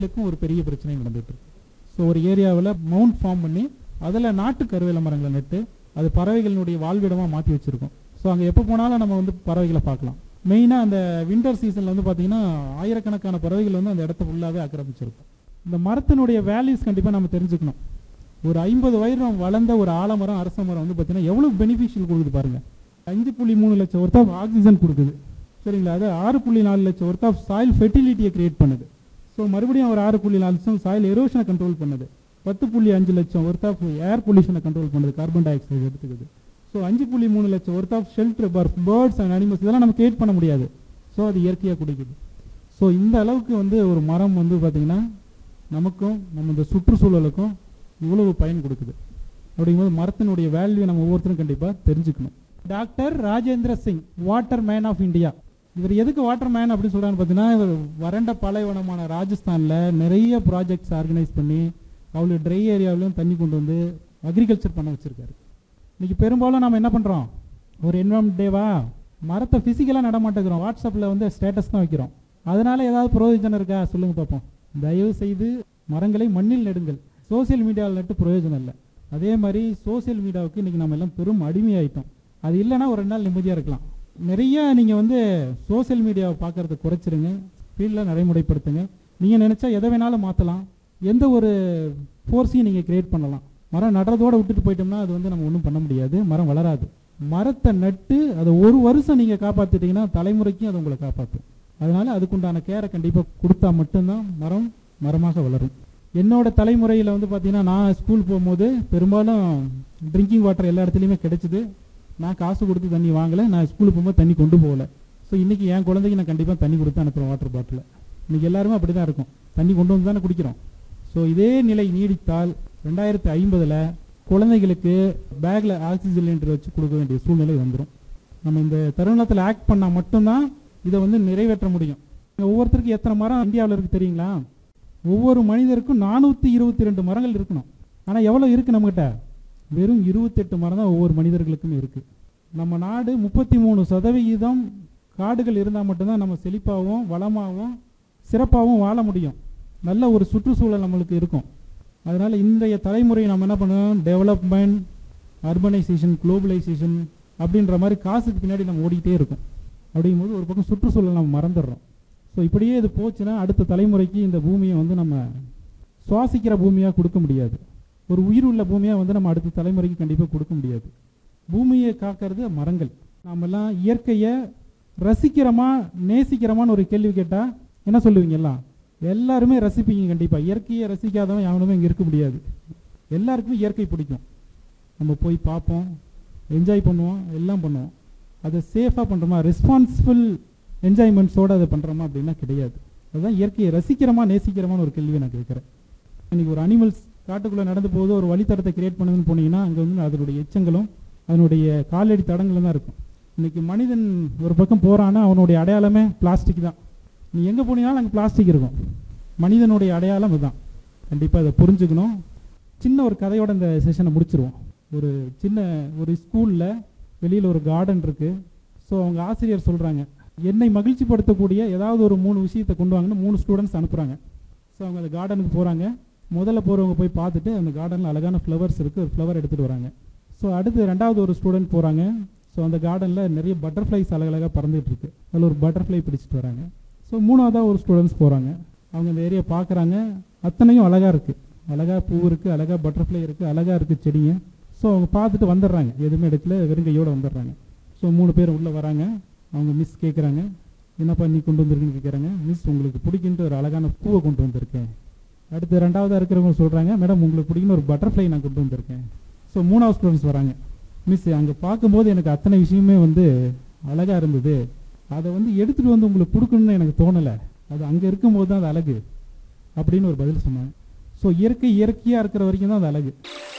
ஒரு பெரிய பிரச்சனை நடந்துட்டு இருக்கு. ஸோ ஒரு ஏரியாவில் மவுண்ட் ஃபார்ம் பண்ணி அதில் நாட்டு கருவேல மரங்களை நட்டு அது பறவைகளினுடைய வாழ்விடமாக மாற்றி வச்சிருக்கோம். ஸோ அங்கே எப்போ போனாலும் நம்ம வந்து பறவைகளை பார்க்கலாம். மெயினாக அந்த வின்டர் சீசனில் வந்து பார்த்தீங்கன்னா ஆயிரக்கணக்கான பறவைகள் வந்து அந்த இடத்த ஃபுல்லாகவே ஆக்கிரமிச்சிருக்கும். இந்த மரத்தினுடைய வேல்யூஸ் கண்டிப்பாக நம்ம தெரிஞ்சுக்கணும். ஒரு 50 வயது வளர்ந்த ஒரு ஆலமரம் அரச மரம் வந்து பார்த்தீங்கன்னா எவ்வளோ பெனிஃபிஷியல் கொடுக்குது பாருங்கள். 5.3 லட்சம் ஒர்த் ஆஃப் ஆக்சிஜன் கொடுக்குது. சரிங்களா? அது 6.4 லட்சம் ஒர்த் ஆஃப் சாயில் ஃபெர்டிலிட்டியை கிரியேட் பண்ணுது. ஸோ மறுபடியும் ஒரு 6.4 லட்சம் சாயில் எரோஷனை கண்ட்ரோல் பண்ணுது. 10.5 லட்சம் ஒர்த் ஆஃப் ஏர் பொல்யூஷனை கண்ட்ரோல் பண்ணுது, கார்பன் டை ஆக்சைடு எடுத்துக்குது. ஸோ 5.3 லட்சம் worth of shelter birds and animals இதெல்லாம் நம்ம கிரியேட் பண்ண முடியாது. ஸோ அது இயற்கையாக குடிக்குது. ஸோ இந்த அளவுக்கு வந்து ஒரு மரம் வந்து பார்த்திங்கன்னா நமக்கும் நம்ம இந்த சுற்றுச்சூழலுக்கும் இவ்வளவு பயன் கொடுக்குது. அப்படிங்கும்போது மரத்தினுடைய வேல்யூ நம்ம ஒவ்வொருத்தரும் கண்டிப்பாக தெரிஞ்சுக்கணும். Doctor Rajendra Singh, water man of India. இவர் எதுக்கு வாட்டர் மேன் அப்படின்னு சொல்கிறான்னு பார்த்தீங்கன்னா, இவர் வறண்ட பாலைவனமான ராஜஸ்தானில் நிறைய ப்ராஜெக்ட்ஸ் ஆர்கனைஸ் பண்ணி அவ்வளோ ட்ரை ஏரியாவிலையும் தண்ணி கொண்டு வந்து அக்ரிகல்ச்சர் பண்ண வச்சுருக்காரு. இன்றைக்கி பெரும்பாலும் நம்ம என்ன பண்ணுறோம், ஒரு என்வரான்மெண்ட் டேவா மரத்தை ஃபிசிக்கலாக நட மாட்டேங்கிறோம், வாட்ஸ்அப்பில் வந்து ஸ்டேட்டஸ் தான் வைக்கிறோம். அதனால் ஏதாவது பிரயோஜனம் இருக்கா சொல்லுங்கள் பார்ப்போம். தயவு செய்து மரங்களை மண்ணில் நெடுங்கள். சோசியல் மீடியாவில் நட்டு பிரயோஜனம் இல்லை. அதே மாதிரி சோசியல் மீடியாவுக்கு இன்றைக்கி நம்ம எல்லாம் பெரும் அடிமையாயிட்டோம். அது இல்லைன்னா ஒரு 2 நாள் நிம்மதியாக இருக்கலாம். நிறைய நீங்கள் வந்து சோசியல் மீடியாவை பார்க்குறத குறைச்சிருங்க, ஃபீல்டில் நடைமுறைப்படுத்துங்க. நீங்கள் நினச்சா எதை வேணாலும் மாற்றலாம், எந்த ஒரு ஃபோர்ஸையும் நீங்கள் கிரியேட் பண்ணலாம். மரம் நடுறதோடு விட்டுட்டு போயிட்டோம்னா அது வந்து நம்ம ஒன்றும் பண்ண முடியாது, மரம் வளராது. மரத்தை நட்டு அதை ஒரு வருஷம் நீங்கள் காப்பாற்றிட்டீங்கன்னா தலைமுறைக்கும் அது உங்களை காப்பாற்றும். அதனால் அதுக்குண்டான கேரை கண்டிப்பாக கொடுத்தா மட்டும்தான் மரம் மரமாக வளரும். என்னோட தலைமுறையில் வந்து பார்த்தீங்கன்னா நான் ஸ்கூல் போகும்போது பெரும்பாலும் ட்ரிங்கிங் வாட்டர் எல்லா இடத்துலையுமே கிடைச்சிது. நான் காசு கொடுத்து தண்ணி வாங்கலை, நான் ஸ்கூலுக்கு போகும்போது தண்ணி கொண்டு போகலை. ஸோ இன்றைக்கி என் குழந்தைக்கு நான் கண்டிப்பாக தண்ணி கொடுத்து அனுப்புகிறேன் வாட்டர் பாட்டில். இன்றைக்கி எல்லாருமே அப்படி தான் இருக்கும், தண்ணி கொண்டு வந்து தானே குடிக்கிறோம். ஸோ இதே நிலை நீடித்தால் 2050 குழந்தைகளுக்கு பேக்கில் ஆக்சிஜன் சிலிண்டர் வச்சு கொடுக்க வேண்டிய சூழ்நிலை வந்துடும். நம்ம இந்த தருணத்தில் ஆக்ட் பண்ணால் மட்டும்தான் இதை வந்து நிறைவேற்ற முடியும். ஒவ்வொருத்தருக்கும் எத்தனை மரம் இந்தியாவில் இருக்குது தெரியுங்களா? ஒவ்வொரு மனிதருக்கும் 422 மரங்கள் இருக்கணும். ஆனால் எவ்வளோ இருக்குது நம்மகிட்ட? வெறும் 28 மரம் தான் ஒவ்வொரு மனிதர்களுக்கும் இருக்குது. நம்ம நாடு 33% காடுகள் இருந்தால் மட்டும்தான் நம்ம செழிப்பாகவும் வளமாகவும் சிறப்பாகவும் வாழ முடியும். நல்ல ஒரு சுற்றுச்சூழல் நம்மளுக்கு இருக்கும். அதனால் இன்றைய தலைமுறை நம்ம என்ன பண்ணணும், டெவலப்மெண்ட், அர்பனைசேஷன், குளோபலைசேஷன் அப்படின்ற மாதிரி காசுக்கு பின்னாடி நம்ம ஓடிக்கிட்டே இருக்கோம். அப்படிங்கும்போது ஒரு பக்கம் சுற்றுச்சூழல் நம்ம மறந்துடுறோம். ஸோ இப்படியே இது போச்சுன்னா அடுத்த தலைமுறைக்கு இந்த பூமியை வந்து நம்ம சுவாசிக்கிற பூமியாக கொடுக்க முடியாது, ஒரு உயிர் உள்ள பூமியாக வந்து நம்ம அடுத்த தலைமுறைக்கு கண்டிப்பாக கொடுக்க முடியாது. பூமியை காக்கிறது மரங்கள். நாமெல்லாம் இயற்கையை ரசிக்கிறோமா நேசிக்கிறோமான்னு ஒரு கேள்வி கேட்டால் என்ன சொல்லுவீங்க? எல்லாருமே ரசிப்பீங்க கண்டிப்பாக. இயற்கையை ரசிக்காதவன் எவனுமே இங்கே இருக்க முடியாது. எல்லாருக்குமே இயற்கை பிடிக்கும். நம்ம போய் பார்ப்போம், என்ஜாய் பண்ணுவோம், எல்லாம் பண்ணுவோம். அதை சேஃபாக பண்ணுறோமா, ரெஸ்பான்சிபிள் என்ஜாய்மெண்ட்ஸோடு அதை பண்ணுறோமா அப்படின்னா கிடையாது. அதுதான் இயற்கையை ரசிக்கிறோமா நேசிக்கிறோமான்னு ஒரு கேள்வியை நான் கேட்குறேன். இன்றைக்கி ஒரு அனிமல்ஸ் காட்டுக்குள்ளே நடந்து போகுது, ஒரு வழித்தடத்தை கிரியேட் பண்ணுதுன்னு போனீங்கன்னா அங்கே வந்து அதனுடைய எச்சங்களும் அதனுடைய காலடி தடங்களும் தான் இருக்கும். இன்றைக்கி மனிதன் ஒரு பக்கம் போகிறான்னா அவனுடைய அடையாளமே பிளாஸ்டிக் தான். நீ எங்கே போனீங்கனாலும் அங்கே பிளாஸ்டிக் இருக்கும். மனிதனுடைய அடையாளம் இதுதான். கண்டிப்பாக அதை புரிஞ்சுக்கணும். சின்ன ஒரு கதையோட இந்த செஷனை முடிச்சிருவோம். ஒரு ஸ்கூலில் வெளியில் ஒரு கார்டன் இருக்குது. ஸோ அவங்க ஆசிரியர் சொல்கிறாங்க, என்னை மகிழ்ச்சிப்படுத்தக்கூடிய ஏதாவது ஒரு 3 விஷயத்தை கொண்டு வாங்கன்னு 3 ஸ்டூடெண்ட்ஸ் அனுப்புகிறாங்க. ஸோ அவங்க அந்த கார்டனுக்கு போகிறாங்க. முதல்ல போகிறவங்க போய் பார்த்துட்டு அந்த கார்டனில் அழகான ஃப்ளவர்ஸ் இருக்குது, ஒரு ஃப்ளவர் எடுத்துகிட்டு வராங்க. ஸோ அடுத்து 2வது ஒரு ஸ்டூடெண்ட் போகிறாங்க. ஸோ அந்த கார்டனில் நிறைய பட்டர்ஃப்ளைஸ் அழகழகாக பறந்துட்டு இருக்கு, அதில் ஒரு பட்டர்ஃப்ளை பிடிச்சிட்டு வராங்க. ஸோ 3வதாக ஒரு ஸ்டூடெண்ட்ஸ் போகிறாங்க. அவங்க அந்த ஏரியா பார்க்குறாங்க, அத்தனையும் அழகாக இருக்குது, அழகாக பூ இருக்குது, அழகாக பட்டர்ஃப்ளை இருக்குது, அழகாக இருக்குது செடிங்க. ஸோ அவங்க பார்த்துட்டு வந்துடுறாங்க, எதுவுமே இடத்துல வெறுங்கையோடு வந்துடுறாங்க. ஸோ 3 பேர் உள்ளே வராங்க. அவங்க மிஸ் கேட்குறாங்க, என்னப்பா நீ கொண்டு வந்திருக்குன்னு கேட்குறாங்க. மிஸ் உங்களுக்கு பிடிக்குன்ட்டு ஒரு அழகான பூவை கொண்டு வந்திருக்கேன். அடுத்து 2வதாக இருக்கிறவங்க சொல்கிறாங்க, மேடம் உங்களுக்கு பிடிக்குன்னு ஒரு பட்டர்ஃப்ளை நான் கொண்டு வந்திருக்கேன். ஸோ 3வது ஸ்டூடெண்ட்ஸ் வராங்க, மிஸ் அங்கே பார்க்கும்போது எனக்கு அத்தனை விஷயமே வந்து அழகாக இருந்தது, அதை வந்து எடுத்துகிட்டு வந்து உங்களுக்கு கொடுக்கணும்னு எனக்கு தோணலை, அது அங்கே இருக்கும்போது தான் அது அழகு அப்படின்னு ஒரு பதில் சொன்னாங்க. ஸோ இயற்கையாக இருக்கிற வரைக்கும் தான் அது அழகு.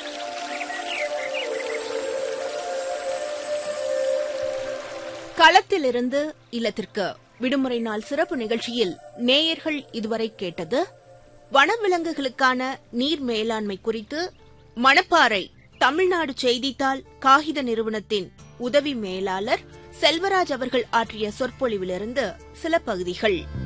களத்திலிருந்து இல்லத்திற்கு விடுமுறை நாள் சிறப்பு நிகழ்ச்சியில் நேயர்கள் இதுவரை கேட்டது வனவிலங்குகளுக்கான நீர் மேலாண்மை குறித்து மணப்பாறை தமிழ்நாடு செய்தித்தாள் காகித நிறுவனத்தின் உதவி மேலாளர் செல்வராஜ் அவர்கள் ஆற்றிய சொற்பொழிவிலிருந்து சில பகுதிகள்.